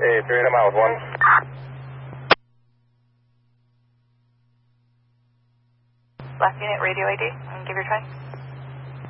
Hey, 3 mile 1. Last unit, radio ID, and give your try.